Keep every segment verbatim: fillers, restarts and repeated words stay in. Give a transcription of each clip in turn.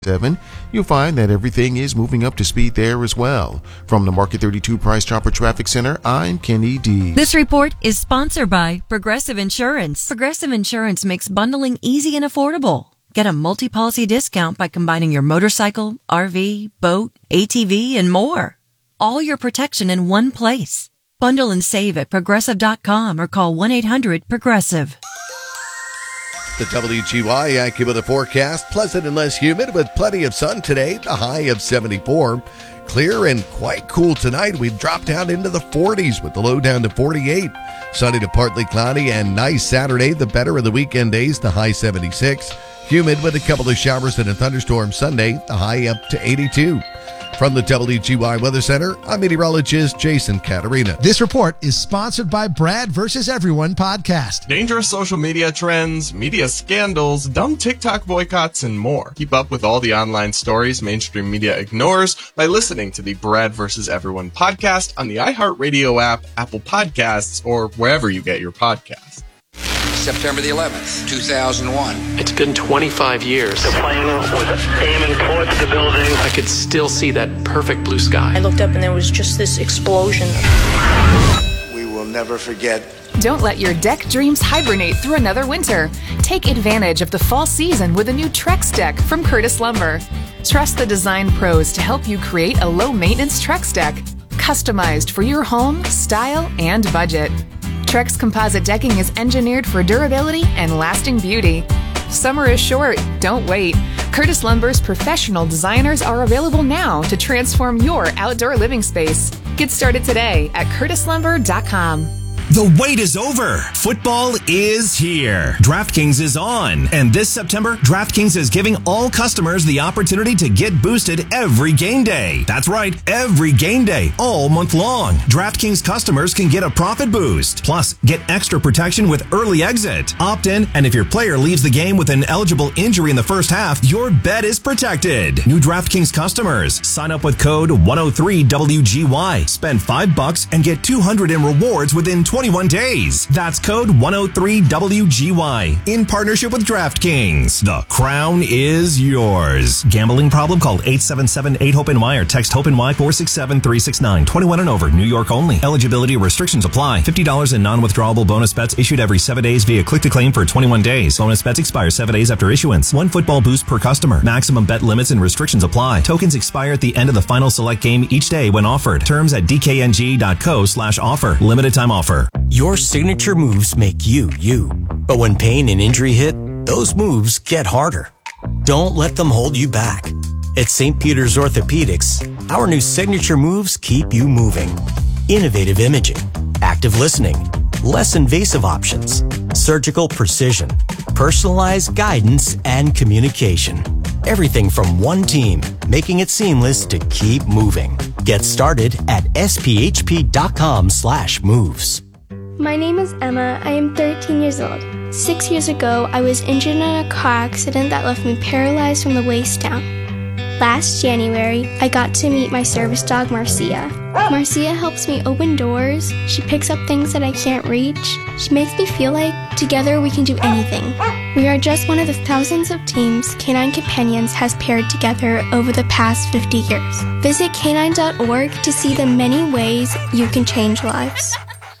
seven, you'll find that everything is moving up to speed there as well. From the Market thirty-two Price Chopper Traffic Center, I'm Kenny D. This report is sponsored by Progressive Insurance. Progressive Insurance makes bundling easy and affordable. Get a multi-policy discount by combining your motorcycle, R V, boat, A T V, and more. All your protection in one place. Bundle and save at progressive dot com or call one eight hundred progressive. The W G Y AccuWeather forecast, pleasant and less humid with plenty of sun today, the high of seventy-four. Clear and quite cool tonight. We've dropped down into the forties with the low down to forty-eight. Sunny to partly cloudy and nice Saturday, the better of the weekend days, the high seventy-six. Humid with a couple of showers and a thunderstorm Sunday, the high up to eighty-two. From the W G Y Weather Center, I'm meteorologist Jason Caterina. This report is sponsored by Brad versus Everyone podcast. Dangerous social media trends, media scandals, dumb TikTok boycotts, and more. Keep up with all the online stories mainstream media ignores by listening to the Brad versus Everyone podcast on the iHeartRadio app, Apple Podcasts, or wherever you get your podcasts. September the eleventh, two thousand one. It's been twenty-five years. The plane was aiming towards the building. I could still see that perfect blue sky. I looked up and there was just this explosion. We will never forget. Don't let your deck dreams hibernate through another winter. Take advantage of the fall season with a new Trex deck from Curtis Lumber. Trust the design pros to help you create a low-maintenance Trex deck, customized for your home, style, and budget. Trex composite decking is engineered for durability and lasting beauty. Summer is short. Don't wait. Curtis Lumber's professional designers are available now to transform your outdoor living space. Get started today at curtis lumber dot com. The wait is over. Football is here. DraftKings is on. And this September, DraftKings is giving all customers the opportunity to get boosted every game day. That's right, every game day, all month long. DraftKings customers can get a profit boost. Plus, get extra protection with early exit. Opt in, and if your player leaves the game with an eligible injury in the first half, your bet is protected. New DraftKings customers, sign up with code one oh three W G Y. Spend five bucks and get two hundred in rewards within twenty-one days. That's code one oh three W G Y in partnership with DraftKings. The crown is yours. Gambling problem? Call eight seven seven eight hope N Y or text HOPE-NY four six seven three six nine. twenty-one and over. New York only. Eligibility restrictions apply. fifty dollars in non-withdrawable bonus bets issued every seven days via click-to-claim for twenty-one days. Bonus bets expire seven days after issuance. One football boost per customer. Maximum bet limits and restrictions apply. Tokens expire at the end of the final select game each day when offered. Terms at d k n g dot co slash offer. Limited time offer. Your signature moves make you, you. But when pain and injury hit, those moves get harder. Don't let them hold you back. At Saint Peter's Orthopedics, our new signature moves keep you moving. Innovative imaging, active listening, less invasive options, surgical precision, personalized guidance, and communication. Everything from one team, making it seamless to keep moving. Get started at s p h p dot com slash moves. My name is Emma. I am thirteen years old. Six years ago, I was injured in a car accident that left me paralyzed from the waist down. Last January, I got to meet my service dog, Marcia. Marcia helps me open doors. She picks up things that I can't reach. She makes me feel like together we can do anything. We are just one of the thousands of teams Canine Companions has paired together over the past fifty years. Visit canine dot org to see the many ways you can change lives.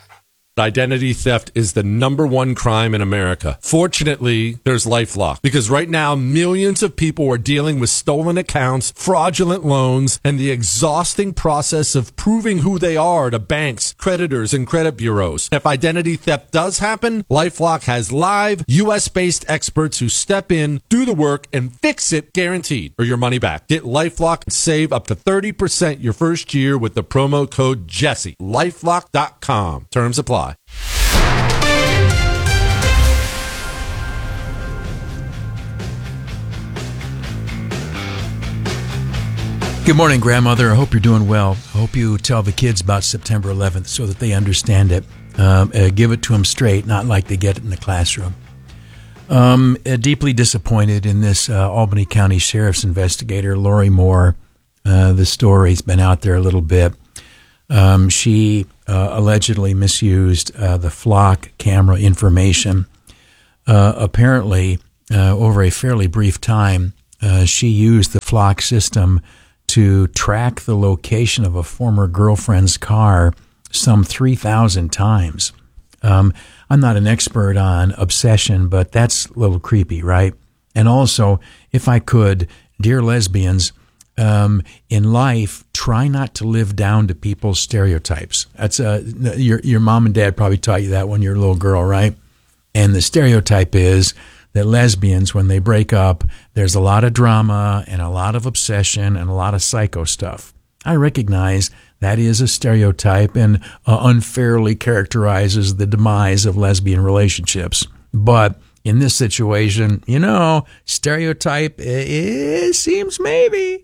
Identity theft is the number one crime in America. Fortunately, there's LifeLock, because right now millions of people are dealing with stolen accounts, fraudulent loans, and the exhausting process of proving who they are to banks, creditors, and credit bureaus. If identity theft does happen, LifeLock has live U S-based experts who step in, do the work, and fix it guaranteed, or your money back. Get LifeLock and save up to thirty percent your first year with the promo code Jesse. LifeLock dot com. Terms apply. Good morning, grandmother. I hope you're doing well. I hope you tell the kids about September eleventh so that they understand it. Um, uh, give it to them straight, not like they get it in the classroom. Um, uh, deeply disappointed in this uh, Albany County Sheriff's investigator, Lori Moore. Uh, the story's been out there a little bit. Um, she uh, allegedly misused uh, the flock camera information. Uh, apparently, uh, over a fairly brief time, uh, she used the Flock system to track the location of a former girlfriend's car some three thousand times. Um, I'm not an expert on obsession, but that's a little creepy, right? And also, if I could, dear lesbians, um, in life, try not to live down to people's stereotypes. That's uh, your your mom and dad probably taught you that when you were a little girl, right? And the stereotype is that lesbians, when they break up, there's a lot of drama and a lot of obsession and a lot of psycho stuff. I recognize that is a stereotype and uh, unfairly characterizes the demise of lesbian relationships. But in this situation, you know, stereotype, it, it seems maybe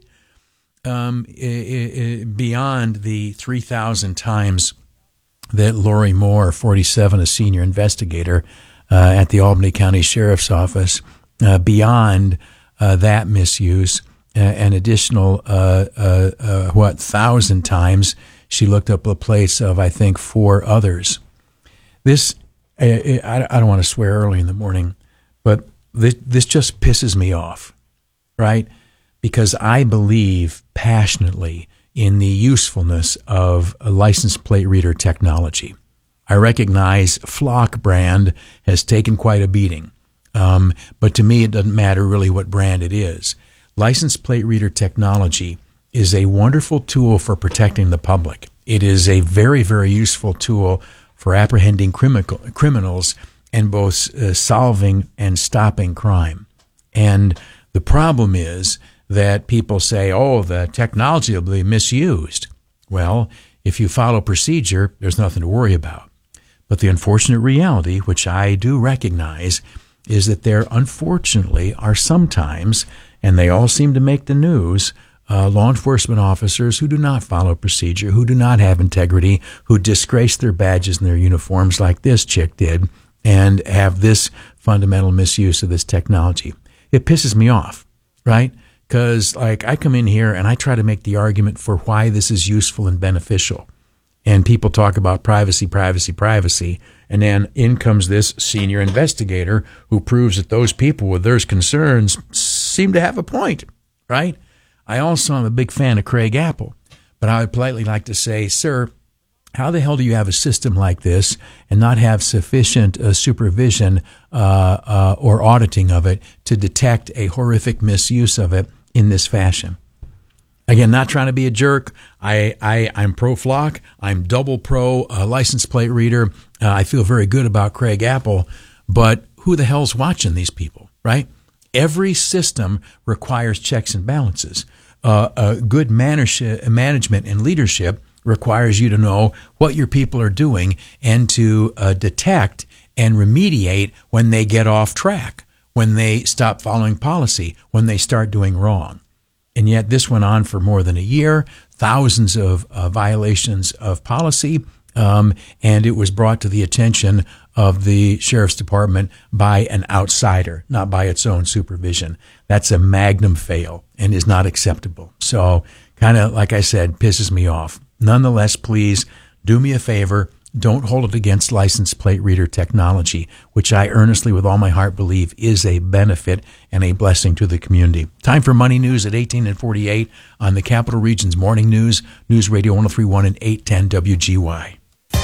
um, it, it, beyond the three thousand times that Lori Moore, forty-seven, a senior investigator uh, at the Albany County Sheriff's Office, uh, beyond uh, that misuse, uh, an additional, uh, uh, uh, what, thousand times, she looked up a place of, I think, four others. This, I, I don't want to swear early in the morning, but this, this just pisses me off, right? Because I believe passionately in the usefulness of a license plate reader technology. I recognize Flock brand has taken quite a beating, um, but to me it doesn't matter really what brand it is. License plate reader technology is a wonderful tool for protecting the public. It is a very, very useful tool for apprehending criminal, criminals and both uh, solving and stopping crime. And the problem is that people say, oh, the technology will be misused. Well, if you follow procedure, there's nothing to worry about. But the unfortunate reality, which I do recognize, is that there unfortunately are sometimes, and they all seem to make the news, uh, law enforcement officers who do not follow procedure, who do not have integrity, who disgrace their badges and their uniforms like this chick did, and have this fundamental misuse of this technology. It pisses me off, right? Because, like, I come in here and I try to make the argument for why this is useful and beneficial. And people talk about privacy, privacy, privacy. And then in comes this senior investigator who proves that those people with those concerns seem to have a point, right? I also am a big fan of Craig Apple. But I would politely like to say, sir, how the hell do you have a system like this and not have sufficient uh, supervision uh, uh, or auditing of it to detect a horrific misuse of it in this fashion? Again, not trying to be a jerk. I, I, I'm pro-Flock. I'm double pro uh, license plate reader. Uh, I feel very good about Craig Apple. But who the hell's watching these people, right? Every system requires checks and balances. Uh, uh, good manage- management and leadership requires you to know what your people are doing and to uh, detect and remediate when they get off track, when they stop following policy, when they start doing wrong. And yet this went on for more than a year, thousands of uh, violations of policy, um, and it was brought to the attention of the Sheriff's Department by an outsider, not by its own supervision. That's a magnum fail and is not acceptable. So kind of, like I said, pisses me off. Nonetheless, please do me a favor. Don't hold it against license plate reader technology, which I earnestly with all my heart believe is a benefit and a blessing to the community. Time for Money News at eighteen and forty-eight on the Capital Region's Morning News, News Radio one oh three point one and eight ten W G Y.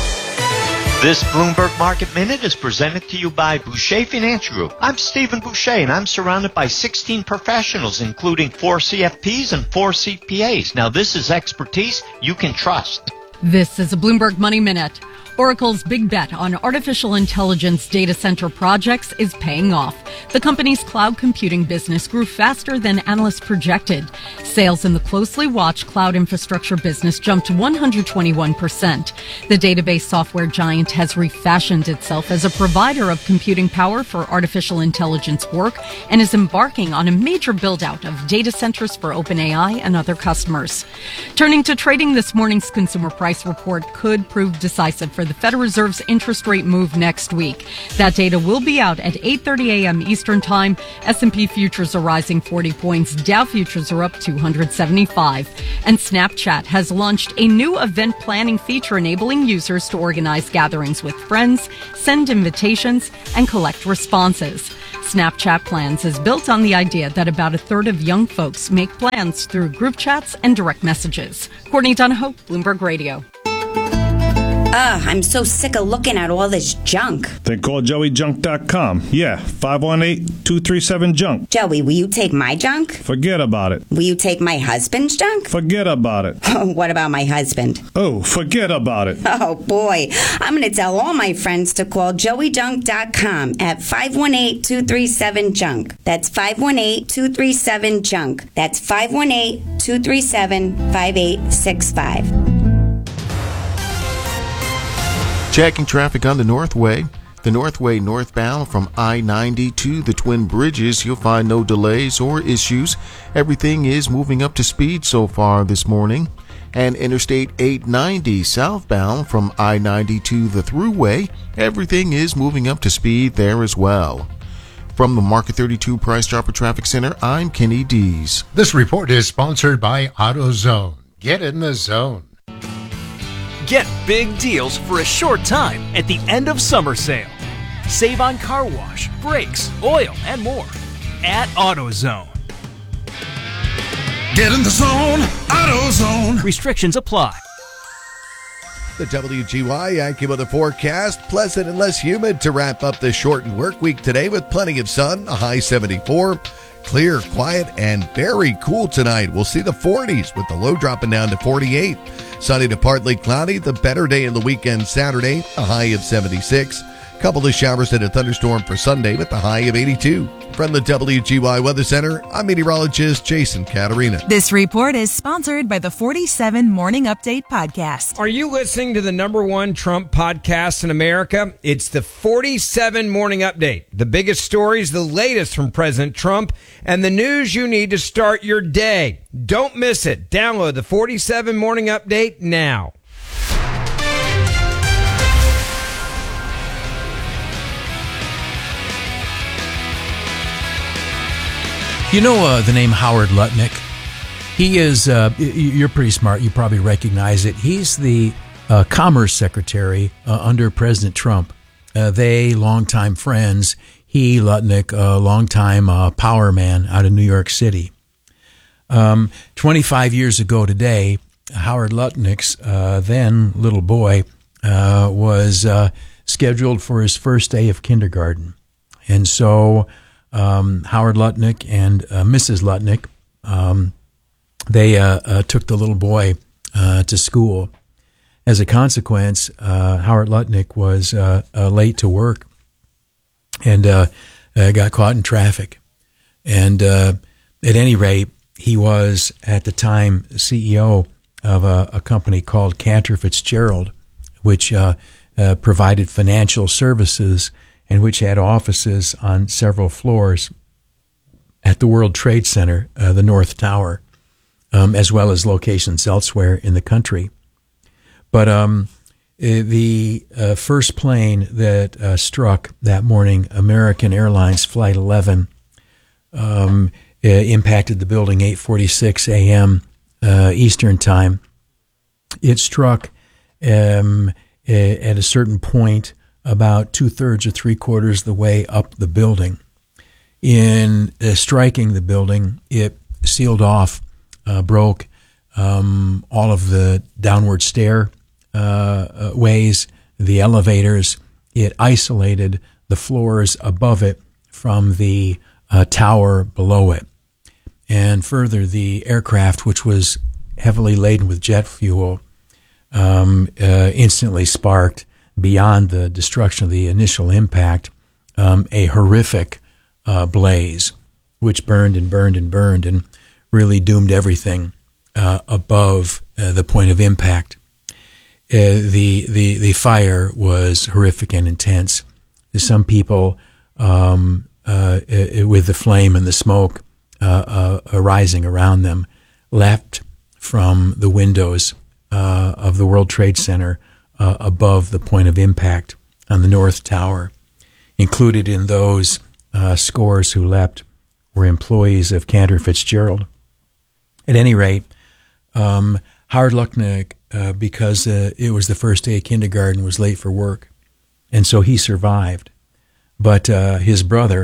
This Bloomberg Market Minute is presented to you by Boucher Financial Group. I'm Stephen Boucher, and I'm surrounded by sixteen professionals, including four C F Ps and four C P As. Now, this is expertise you can trust. This is a Bloomberg Money Minute. Oracle's big bet on artificial intelligence data center projects is paying off. The company's cloud computing business grew faster than analysts projected. Sales in the closely watched cloud infrastructure business jumped one hundred twenty-one percent. The database software giant has refashioned itself as a provider of computing power for artificial intelligence work and is embarking on a major build-out of data centers for OpenAI and other customers. Turning to trading, this morning's consumer price report could prove decisive for the Federal Reserve's interest rate move next week. That data will be out at eight thirty a.m. Eastern Time. S and P futures are rising forty points. Dow futures are up two hundred seventy-five. And Snapchat has launched a new event planning feature enabling users to organize gatherings with friends, send invitations, and collect responses. Snapchat Plans is built on the idea that about a third of young folks make plans through group chats and direct messages. Courtney Donahoe, Bloomberg Radio. Ugh, I'm so sick of looking at all this junk. Then call Joey Junk dot com. Yeah, five one eight, two three seven, junk. Joey, will you take my junk? Forget about it. Will you take my husband's junk? Forget about it. Oh, what about my husband? Oh, forget about it. Oh, boy. I'm going to tell all my friends to call Joey Junk dot com at five one eight, two three seven, junk. That's five one eight, two three seven, junk. That's five one eight, two three seven, five eight six five. Checking traffic on the Northway. The Northway northbound from I ninety to the Twin Bridges, you'll find no delays or issues. Everything is moving up to speed so far this morning. And Interstate eight ninety southbound from I ninety to the Thruway, everything is moving up to speed there as well. From the Market thirty-two Price Chopper Traffic Center, I'm Kenny Dees. This report is sponsored by AutoZone. Get in the zone. Get big deals for a short time at the end of summer sale. Save on car wash, brakes, oil, and more at AutoZone. Get in the zone, AutoZone. Restrictions apply. The W G Y AccuWeather forecast, pleasant and less humid to wrap up this shortened work week today with plenty of sun, a high seventy-four. Clear, quiet, and very cool tonight. We'll see the forties with the low dropping down to forty-eight. Sunny to partly cloudy, the better day in the weekend Saturday, a high of seventy-six. Couple of showers and a thunderstorm for Sunday with a high of eighty-two. From the W G Y Weather Center, I'm meteorologist Jason Caterina. This report is sponsored by the forty-seven Morning Update podcast. Are you listening to the number one Trump podcast in America? It's the forty-seven Morning Update. The biggest stories, the latest from President Trump, and the news you need to start your day. Don't miss it. Download the forty-seven Morning Update now. You know uh, the name Howard Lutnick? He is, uh, you're pretty smart, you probably recognize it. He's the uh, Commerce Secretary uh, under President Trump. Uh, they, longtime friends. He, Lutnick, a uh, longtime uh, power man out of New York City. Um, twenty-five years ago today, Howard Lutnick's uh, then little boy uh, was uh, scheduled for his first day of kindergarten. And so um, Howard Lutnick and uh, Missus Lutnick, um, they uh, uh, took the little boy uh, to school. As a consequence, uh, Howard Lutnick was uh, uh, late to work and uh, uh, got caught in traffic. And uh, at any rate, he was at the time C E O of a, a company called Cantor Fitzgerald, which uh, uh, provided financial services and which had offices on several floors at the World Trade Center, uh, the North Tower, um, as well as locations elsewhere in the country. But um, the uh, first plane that uh, struck that morning, American Airlines Flight eleven, um, uh, impacted the building eight forty-six a.m. Uh, Eastern Time. It struck um, at a certain point about two-thirds or three-quarters of the way up the building. In uh, striking the building, it sealed off, uh, broke um, all of the downward stair uh, ways, the elevators. It isolated the floors above it from the uh, tower below it. And further, the aircraft, which was heavily laden with jet fuel, um, uh, instantly sparked, beyond the destruction of the initial impact, um, a horrific uh, blaze, which burned and burned and burned and really doomed everything uh, above uh, the point of impact. Uh, the, the, the fire was horrific and intense. Some people, um, uh, uh, with the flame and the smoke uh, uh, rising around them, leapt from the windows uh, of the World Trade Center uh, above the point of impact on the North Tower. Included in those uh, scores who leapt were employees of Cantor Fitzgerald. At any rate, um, Howard Lutnick, uh, because uh, it was the first day of kindergarten, was late for work, and so he survived. But uh, his brother,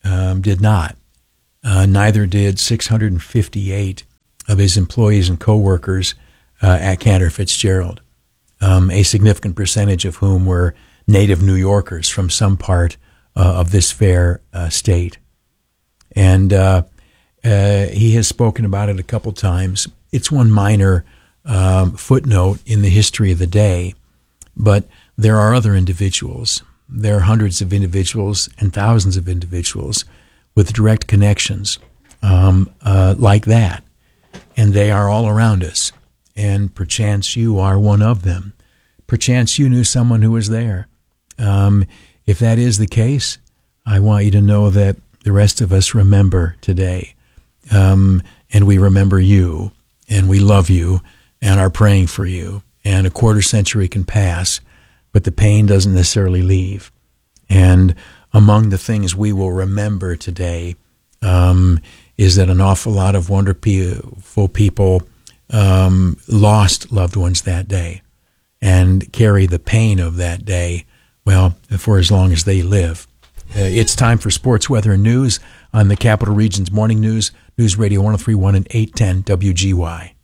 um, did not. Uh, neither did six hundred fifty-eight of his employees and coworkers uh, at Cantor Fitzgerald, um, a significant percentage of whom were native New Yorkers from some part uh, of this fair uh, state. And uh, uh, he has spoken about it a couple times. It's one minor um, footnote in the history of the day, but there are other individuals. There are hundreds of individuals and thousands of individuals with direct connections um, uh, like that. And they are all around us. And perchance you are one of them. Perchance you knew someone who was there. Um, if that is the case, I want you to know that the rest of us remember today. Um, and we remember you, and we love you, and are praying for you. And a quarter century can pass, but the pain doesn't necessarily leave. And among the things we will remember today um, is that an awful lot of wonderful people um, lost loved ones that day and carry the pain of that day, well, for as long as they live. Uh, it's time for sports, weather, and news on the Capital Region's Morning News, News Radio one oh three point one and eight ten W G Y.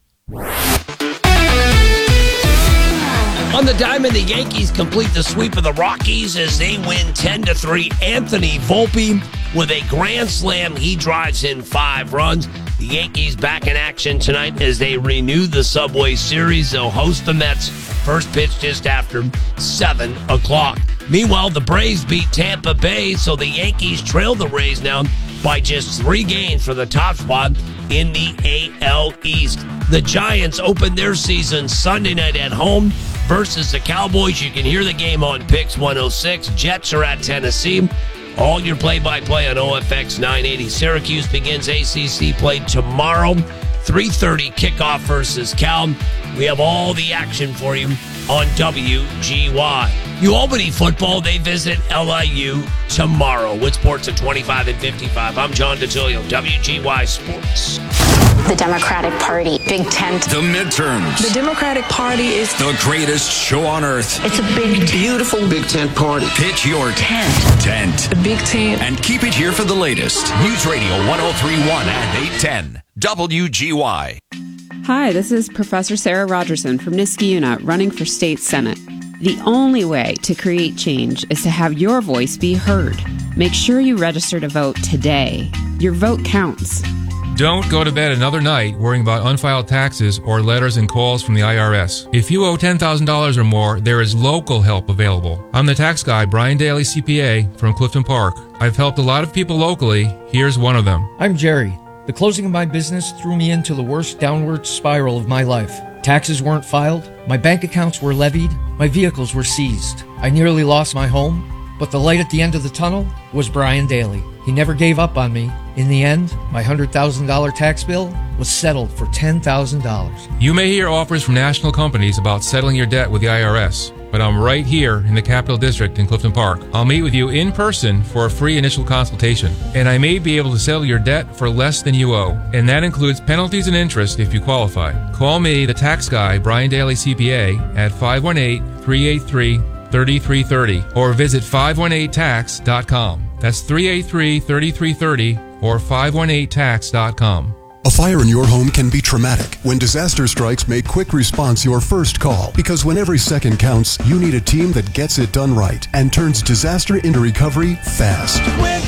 On the diamond, the Yankees complete the sweep of the Rockies as they win ten to three. Anthony Volpe with a grand slam. He drives in five runs. The Yankees back in action tonight as they renew the Subway Series. They'll host the Mets. First pitch just after seven o'clock. Meanwhile, the Braves beat Tampa Bay, so the Yankees trail the Rays now by just three games for the top spot in the A L East. The Giants open their season Sunday night at home versus the Cowboys. You can hear the game on Pix one oh six. Jets are at Tennessee. All your play-by-play on O F X nine eighty. Syracuse begins A C C play tomorrow. three thirty kickoff versus Cal. We have all the action for you on W G Y. U Albany football, they visit L I U tomorrow with sports at twenty-five and fifty-five. I'm John DeTilio, W G Y Sports. The Democratic Party, Big Tent. The midterms. The Democratic Party is the greatest show on earth. It's a big, beautiful Big Tent party. Pitch your tent. Tent. The Big Tent. And keep it here for the latest. News Radio one oh three point one and eight ten W G Y. Hi, this is Professor Sarah Rogerson from Niskayuna running for state senate. The only way to create change is to have your voice be heard. Make sure you register to vote today. Your vote counts. Don't go to bed another night worrying about unfiled taxes or letters and calls from the I R S. If you owe ten thousand dollars or more, there is local help available. I'm the tax guy, Brian Daly, C P A, from Clifton Park. I've helped a lot of people locally. Here's one of them. I'm Jerry. The closing of my business threw me into the worst downward spiral of my life. Taxes weren't filed, my bank accounts were levied, my vehicles were seized. I nearly lost my home, but the light at the end of the tunnel was Brian Daly. He never gave up on me. In the end, my one hundred thousand dollars tax bill was settled for ten thousand dollars. You may hear offers from national companies about settling your debt with the I R S, but I'm right here in the Capital District in Clifton Park. I'll meet with you in person for a free initial consultation, and I may be able to settle your debt for less than you owe, and that includes penalties and interest if you qualify. Call me, the tax guy, Brian Daly, C P A, at five one eight, three eight three, three three three zero or visit five one eight tax dot com. That's three eight three, three three three zero or five one eight tax dot com. A fire in your home can be traumatic. When disaster strikes, make quick response your first call. Because when every second counts, you need a team that gets it done right and turns disaster into recovery fast. Quick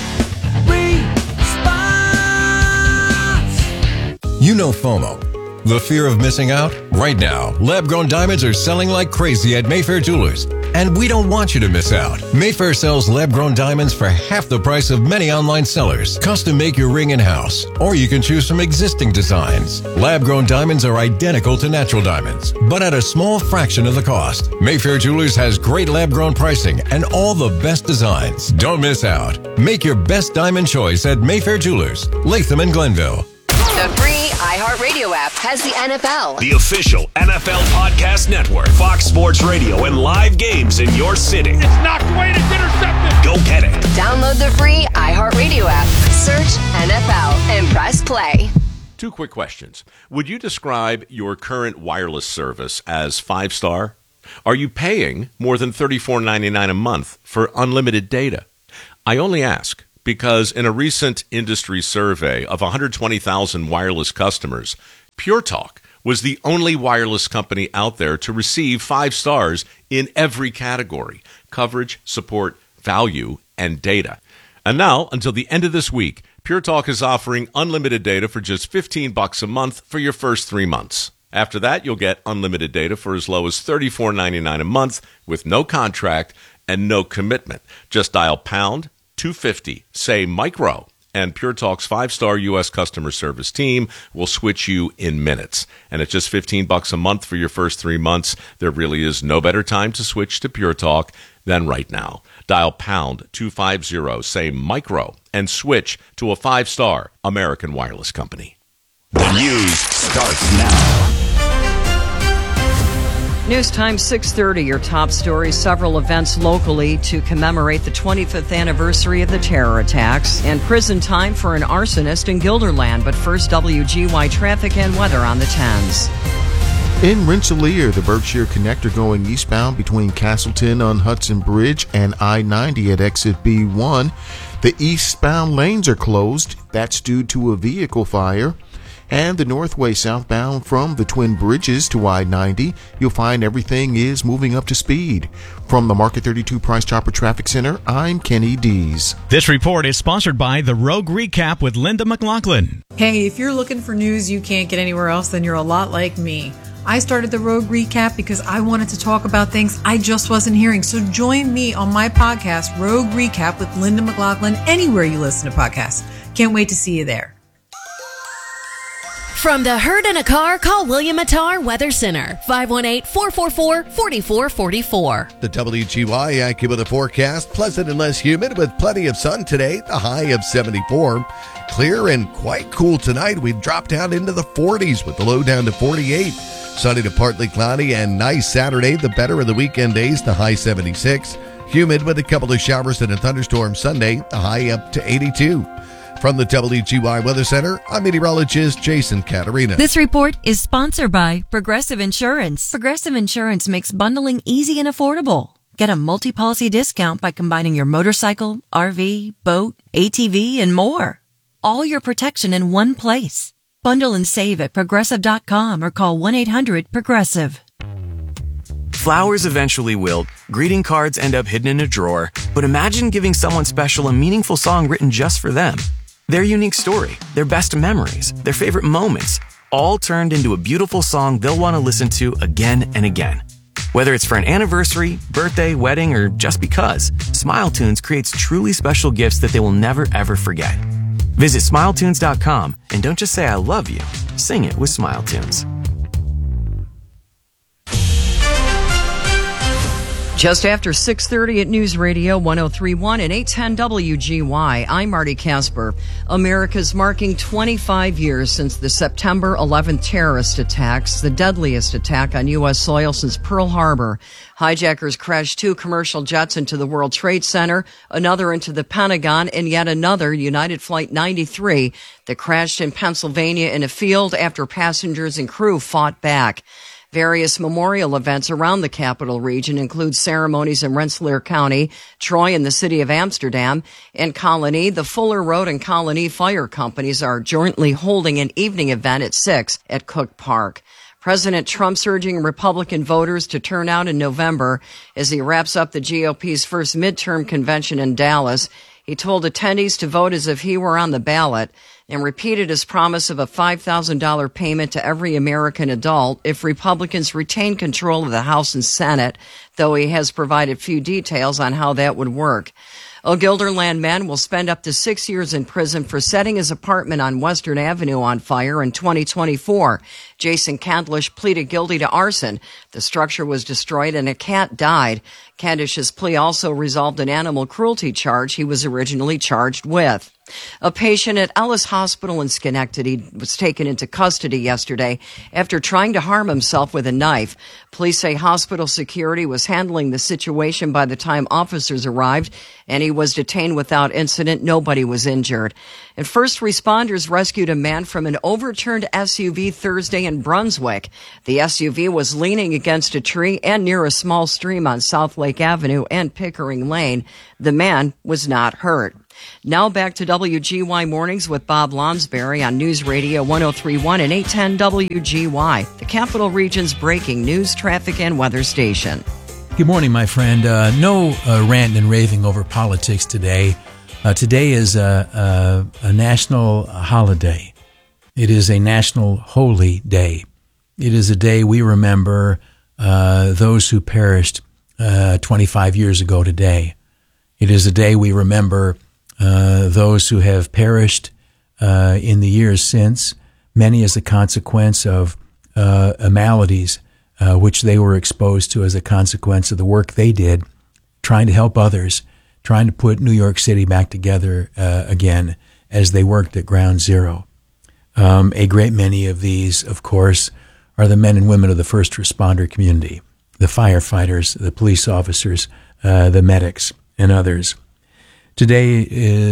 response! You know FOMO, the fear of missing out? Right now, lab-grown diamonds are selling like crazy at Mayfair Jewelers. And we don't want you to miss out. Mayfair sells lab-grown diamonds for half the price of many online sellers. Custom make your ring in-house, or you can choose from existing designs. Lab-grown diamonds are identical to natural diamonds, but at a small fraction of the cost. Mayfair Jewelers has great lab-grown pricing and all the best designs. Don't miss out. Make your best diamond choice at Mayfair Jewelers, Latham and Glenville. The free iHeartRadio app has the N F L. The official N F L podcast network. Fox Sports Radio and live games in your city. It's knocked away and it's intercepted. Go get it. Download the free iHeartRadio app. Search N F L and press play. Two quick questions. Would you describe your current wireless service as five-star? Are you paying more than thirty-four ninety-nine a month for unlimited data? I only ask because in a recent industry survey of one hundred twenty thousand wireless customers, Pure Talk was the only wireless company out there to receive five stars in every category: coverage, support, value, and data. And now, until the end of this week, Pure Talk is offering unlimited data for just fifteen bucks a month for your first three months. After that, you'll get unlimited data for as low as thirty-four ninety-nine a month with no contract and no commitment. Just dial pound two fifty, say micro, and Pure Talk's five-star U S customer service team will switch you in minutes. And at just fifteen bucks a month for your first three months, there really is no better time to switch to Pure Talk than right now. Dial pound two fifty, say micro, and switch to a five-star American wireless company. The news starts now. News time six thirty, your top stories, several events locally to commemorate the twenty-fifth anniversary of the terror attacks, and prison time for an arsonist in Guilderland. But first, W G Y traffic and weather on the tens. In Rensselaer, the Berkshire Connector going eastbound between Castleton on Hudson Bridge and I ninety at exit B one. The eastbound lanes are closed. That's due to a vehicle fire. And the Northway southbound from the Twin Bridges to I ninety, you'll find everything is moving up to speed. From the Market thirty-two Price Chopper Traffic Center, I'm Kenny Dees. This report is sponsored by the Rogue Recap with Linda McLaughlin. Hey, if you're looking for news you can't get anywhere else, then you're a lot like me. I started the Rogue Recap because I wanted to talk about things I just wasn't hearing. So join me on my podcast, Rogue Recap with Linda McLaughlin, anywhere you listen to podcasts. Can't wait to see you there. From the Herd in a Car, call William Attar Weather Center, five one eight, four four four, four four four four. The W G Y AccuWeather forecast, pleasant and less humid with plenty of sun today, the high of seventy-four. Clear and quite cool tonight. We drop down into the forties with the low down to forty-eight. Sunny to partly cloudy and nice Saturday, the better of the weekend days, the high seventy-six. Humid with a couple of showers and a thunderstorm Sunday, the high up to eighty-two. From the W G Y Weather Center, I'm meteorologist Jason Caterina. This report is sponsored by Progressive Insurance. Progressive Insurance makes bundling easy and affordable. Get a multi-policy discount by combining your motorcycle, R V, boat, A T V, and more. All your protection in one place. Bundle and save at progressive dot com or call one eight hundred progressive. Flowers eventually wilt, greeting cards end up hidden in a drawer, but imagine giving someone special a meaningful song written just for them. Their unique story, their best memories, their favorite moments, all turned into a beautiful song they'll want to listen to again and again. Whether it's for an anniversary, birthday, wedding, or just because, SmileTunes creates truly special gifts that they will never ever forget. Visit smile tunes dot com and don't just say I love you, sing it with SmileTunes. Just after six thirty at News Radio one oh three point one and eight ten W G Y, I'm Marty Casper. America's marking twenty-five years since the September eleventh terrorist attacks, the deadliest attack on U S soil since Pearl Harbor. Hijackers crashed two commercial jets into the World Trade Center, another into the Pentagon, and yet another, United Flight ninety-three, that crashed in Pennsylvania in a field after passengers and crew fought back. Various memorial events around the capital region include ceremonies in Rensselaer County, Troy and the city of Amsterdam, and Colony. The Fuller Road and Colony Fire Companies are jointly holding an evening event at six at Cook Park. President Trump's urging Republican voters to turn out in November as he wraps up the G O P's first midterm convention in Dallas. He told attendees to vote as if he were on the ballot and repeated his promise of a five thousand dollars payment to every American adult if Republicans retain control of the House and Senate, though he has provided few details on how that would work. A Guilderland man will spend up to six years in prison for setting his apartment on Western Avenue on fire in twenty twenty-four. Jason Candlish pleaded guilty to arson. The structure was destroyed and a cat died. Candlish's plea also resolved an animal cruelty charge he was originally charged with. A patient at Ellis Hospital in Schenectady was taken into custody yesterday after trying to harm himself with a knife. Police say hospital security was handling the situation by the time officers arrived, and he was detained without incident. Nobody was injured. And first responders rescued a man from an overturned S U V Thursday in Brunswick. The S U V was leaning against a tree and near a small stream on South Lake Avenue and Pickering Lane. The man was not hurt. Now back to W G Y Mornings with Bob Lonsberry on News Radio one oh three point one and eight ten W G Y, the Capital Region's breaking news, traffic, and weather station. Good morning, my friend. Uh, no uh, ranting and raving over politics today. Uh, today is a, a, a national holiday. It is a national holy day. It is a day we remember uh, those who perished uh, twenty-five years ago today. It is a day we remember uh, those who have perished uh, in the years since, many as a consequence of uh, maladies uh, which they were exposed to as a consequence of the work they did, trying to help others, trying to put New York City back together uh, again as they worked at ground zero. Um, a great many of these, of course, are the men and women of the first responder community, the firefighters, the police officers, uh, the medics, and others. Today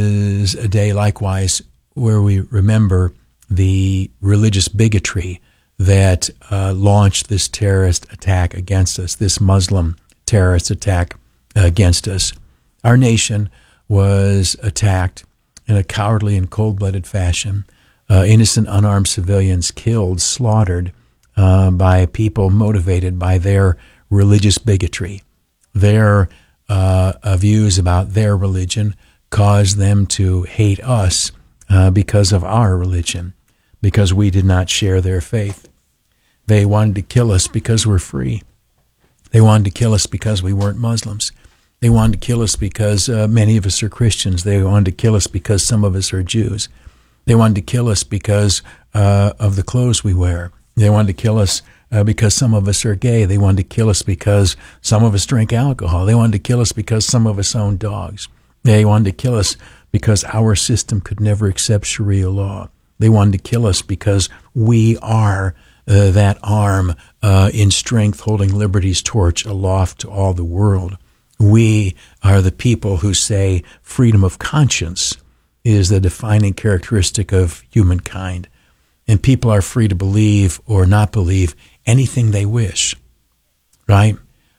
is a day, likewise, where we remember the religious bigotry that uh, launched this terrorist attack against us, this Muslim terrorist attack against us. Our nation was attacked in a cowardly and cold-blooded fashion. Uh, innocent, unarmed civilians killed, slaughtered uh, by people motivated by their religious bigotry. Their uh, uh, views about their religion caused them to hate us uh, because of our religion, because we did not share their faith. They wanted to kill us because we're free. They wanted to kill us because we weren't Muslims. They wanted to kill us because uh, many of us are Christians. They wanted to kill us because some of us are Jews. They wanted to kill us because uh, of the clothes we wear. They wanted to kill us uh, because some of us are gay. They wanted to kill us because some of us drink alcohol. They wanted to kill us because some of us own dogs. They wanted to kill us because our system could never accept Sharia law. They wanted to kill us because we are uh, that arm uh, in strength holding liberty's torch aloft to all the world. We are the people who say freedom of conscience is the defining characteristic of humankind. And people are free to believe or not believe anything they wish, right?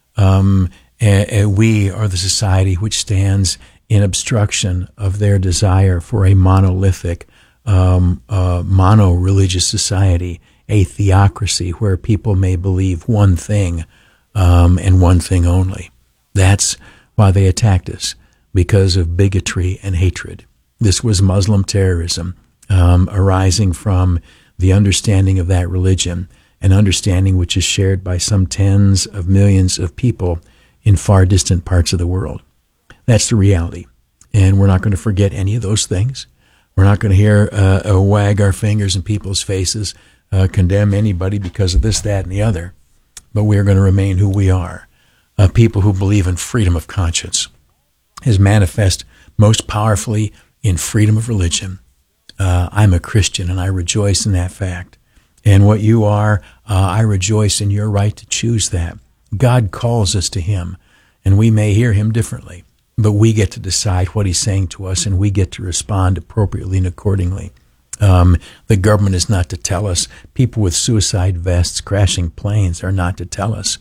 Um, and, and we are the society which stands in obstruction of their desire for a monolithic, um, uh, mono-religious society, a theocracy where people may believe one thing um, and one thing only. That's why they attacked us, because of bigotry and hatred. This was Muslim terrorism um, arising from the understanding of that religion, an understanding which is shared by some tens of millions of people in far distant parts of the world. That's the reality. And we're not going to forget any of those things. We're not going to hear uh, uh, wag our fingers in people's faces, uh, condemn anybody because of this, that, and the other. But we are going to remain who we are, uh, people who believe in freedom of conscience, is manifest most powerfully in freedom of religion. Uh, I'm a Christian, and I rejoice in that fact. And what you are, uh, I rejoice in your right to choose that. God calls us to him, and we may hear him differently, but we get to decide what he's saying to us, and we get to respond appropriately and accordingly. Um, the government is not to tell us. People with suicide vests crashing planes are not to tell us.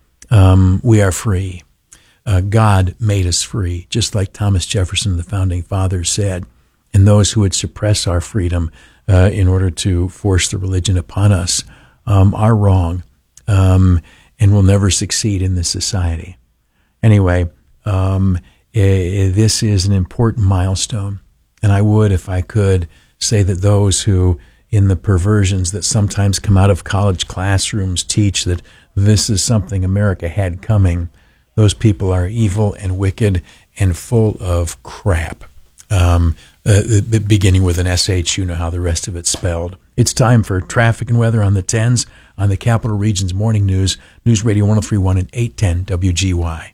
Um, we are free. Uh, God made us free, just like Thomas Jefferson, the founding fathers, said. And those who would suppress our freedom uh, in order to force the religion upon us um, are wrong um, and will never succeed in this society. Anyway, um, eh, this is an important milestone. And I would, if I could, say that those who, in the perversions that sometimes come out of college classrooms, teach that this is something America had coming, those people are evil and wicked and full of crap. Um, uh, beginning with an S H, you know how the rest of it's spelled. It's time for traffic and weather on the tens on the Capital Region's Morning News, News Radio one oh three point one and eight ten W G Y.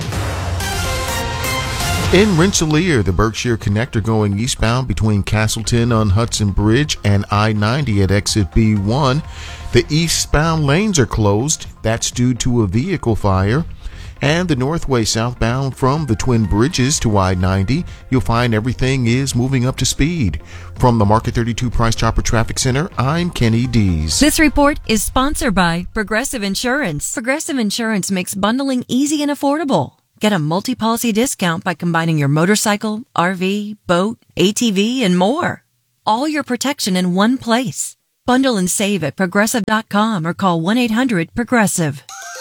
In Rensselaer, the Berkshire Connector going eastbound between Castleton on Hudson Bridge and I ninety at exit B one. The eastbound lanes are closed. That's due to a vehicle fire. And the Northway southbound from the Twin Bridges to I ninety, you'll find everything is moving up to speed. From the Market thirty-two Price Chopper Traffic Center, I'm Kenny Dees. This report is sponsored by Progressive Insurance. Progressive Insurance makes bundling easy and affordable. Get a multi-policy discount by combining your motorcycle, R V, boat, A T V, and more. All your protection in one place. Bundle and save at progressive dot com or call one eight hundred progressive.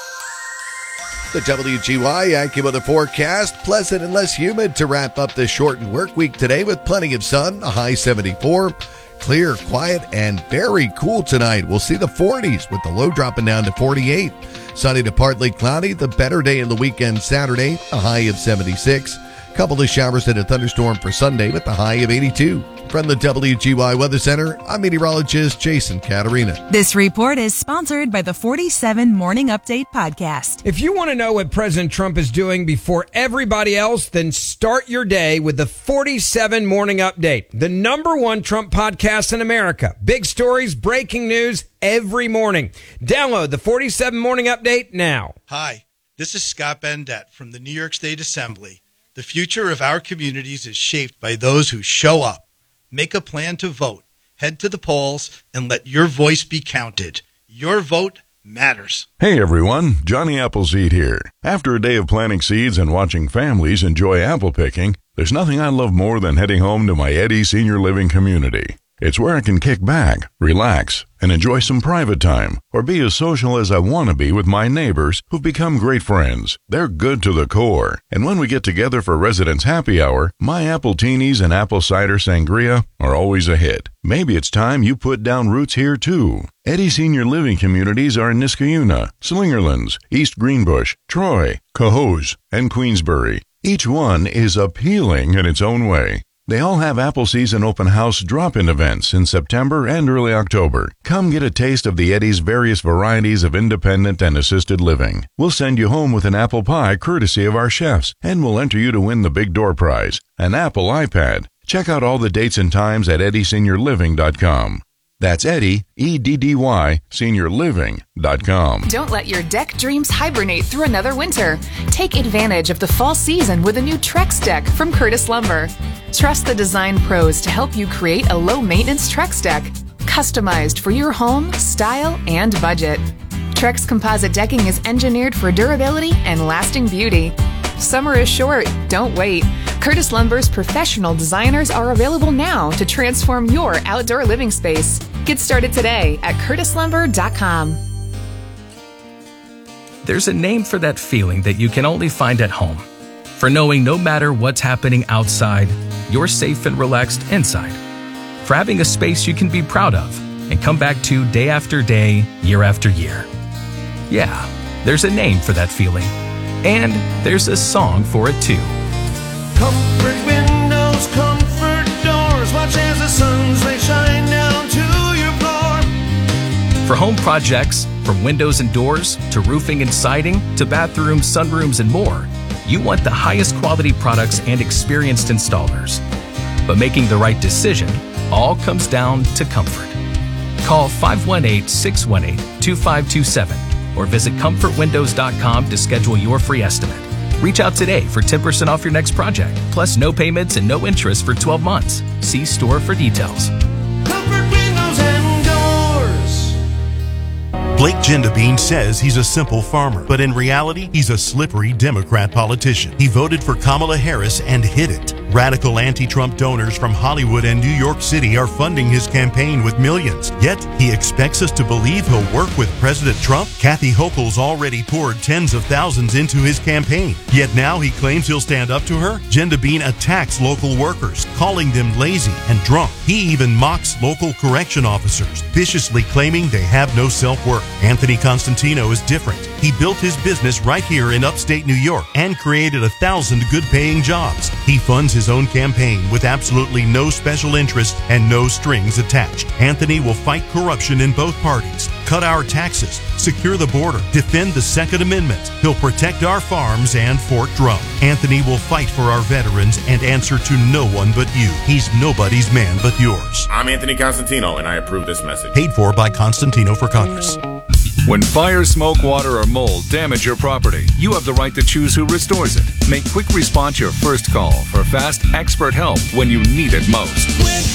The W G Y AccuWeather forecast, pleasant and less humid to wrap up this shortened work week today with plenty of sun, a high seventy-four. Clear, quiet, and very cool tonight. We'll see the forties with the low dropping down to forty-eight. Sunny to partly cloudy, the better day in the weekend Saturday, a high of seventy-six. Couple of showers and a thunderstorm for Sunday with the high of eighty-two. From the W G Y Weather Center, I'm meteorologist Jason Caterina. This report is sponsored by the forty-seven Morning Update podcast. If you want to know what President Trump is doing before everybody else, then start your day with the forty-seven Morning Update, the number one Trump podcast in America. Big stories, breaking news every morning. Download the forty-seven Morning Update now. Hi, this is Scott Bendett from the New York State Assembly. The future of our communities is shaped by those who show up. Make a plan to vote. Head to the polls and let your voice be counted. Your vote matters. Hey everyone, Johnny Appleseed here. After a day of planting seeds and watching families enjoy apple picking, there's nothing I love more than heading home to my Eddy Senior Living community. It's where I can kick back, relax, and enjoy some private time, or be as social as I want to be with my neighbors who've become great friends. They're good to the core. And when we get together for residents' happy hour, my apple teenies and apple cider sangria are always a hit. Maybe it's time you put down roots here too. Eddy Senior Living communities are in Niskayuna, Slingerlands, East Greenbush, Troy, Cohoes, and Queensbury. Each one is appealing in its own way. They all have Apple Season Open House drop-in events in September and early October. Come get a taste of the Eddy's various varieties of independent and assisted living. We'll send you home with an apple pie courtesy of our chefs, and we'll enter you to win the big door prize, an Apple iPad. Check out all the dates and times at eddy senior living dot com. That's Eddy, E D D Y, senior living dot com. Don't let your deck dreams hibernate through another winter. Take advantage of the fall season with a new Trex deck from Curtis Lumber. Trust the design pros to help you create a low-maintenance Trex deck, customized for your home, style, and budget. Trex composite decking is engineered for durability and lasting beauty. Summer is short. Don't wait. Curtis Lumber's professional designers are available now to transform your outdoor living space. Get started today at curtis lumber dot com. There's a name for that feeling that you can only find at home. For knowing no matter what's happening outside, you're safe and relaxed inside. For having a space you can be proud of and come back to day after day, year after year. Yeah, there's a name for that feeling. And there's a song for it too. Comfort windows, comfort doors. Watch as the suns they shine down to your floor. For home projects, from windows and doors to roofing and siding to bathrooms, sunrooms, and more, you want the highest quality products and experienced installers. But making the right decision all comes down to comfort. Call five one eight, six one eight, two five two seven or visit comfort windows dot com to schedule your free estimate. Reach out today for ten percent off your next project, plus no payments and no interest for twelve months. See store for details. Comfort windows and doors. Blake Gendabine says he's a simple farmer, but in reality, he's a slippery Democrat politician. He voted for Kamala Harris and hid it. Radical anti-Trump donors from Hollywood and New York City are funding his campaign with millions. Yet, he expects us to believe he'll work with President Trump. Kathy Hochul's already poured tens of thousands into his campaign. Yet now he claims he'll stand up to her. Gendabine attacks local workers, calling them lazy and drunk. He even mocks local correction officers, viciously claiming they have no self-worth. Anthony Constantino is different. He built his business right here in upstate New York and created a thousand good-paying jobs. He funds his own campaign with absolutely no special interest and no strings attached. Anthony will fight corruption in both parties, cut our taxes, secure the border, defend the Second Amendment. He'll protect our farms and Fort Drum. Anthony will fight for our veterans and answer to no one but you. He's nobody's man but yours. I'm Anthony Constantino, and I approve this message. Paid for by Constantino for Congress. When fire, smoke, water, or mold damage your property, you have the right to choose who restores it. Make quick response your first call for fast, expert help when you need it most. Quick